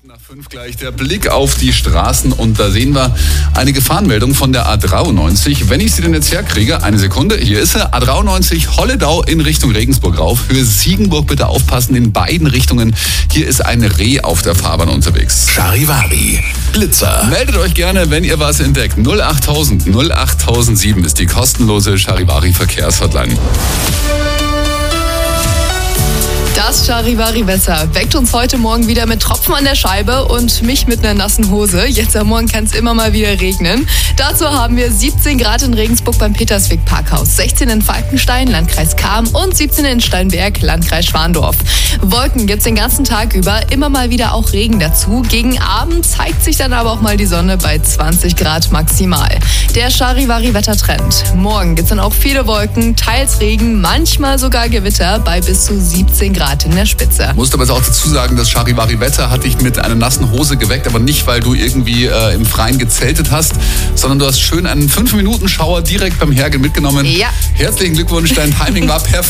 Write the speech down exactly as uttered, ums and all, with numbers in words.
Minuten nach fünf gleich der Blick auf die Straßen und da sehen wir eine Gefahrenmeldung von der A dreiundneunzig. Wenn ich sie denn jetzt herkriege, eine Sekunde, hier ist sie, A dreiundneunzig Holledau in Richtung Regensburg rauf. Für Siegenburg bitte aufpassen, in beiden Richtungen. Hier ist ein Reh auf der Fahrbahn unterwegs. Charivari, Blitzer. Meldet euch gerne, wenn ihr was entdeckt. null achttausend, null achttausendsieben ist die kostenlose Charivari Verkehrshotline. Das Charivari-Wetter weckt uns heute Morgen wieder mit Tropfen an der Scheibe und mich mit einer nassen Hose. Jetzt am Morgen kann es immer mal wieder regnen. Dazu haben wir siebzehn Grad in Regensburg beim Petersweg Parkhaus, sechzehn in Falkenstein, Landkreis Cham und siebzehn in Steinberg, Landkreis Schwandorf. Wolken gibt's den ganzen Tag über, immer mal wieder auch Regen dazu. Gegen Abend zeigt sich dann aber auch mal die Sonne bei zwanzig Grad maximal. Der Charivari-Wettertrend. Morgen gibt's dann auch viele Wolken, teils Regen, manchmal sogar Gewitter bei bis zu siebzehn Grad in der Spitze. Musst aber auch dazu sagen, das Charivari-Wetter hat dich mit einer nassen Hose geweckt, aber nicht, weil du irgendwie äh, im Freien gezeltet hast, sondern du hast schön einen fünf Minuten Schauer direkt beim Hergehen mitgenommen. Ja. Herzlichen Glückwunsch, dein Timing war perfekt.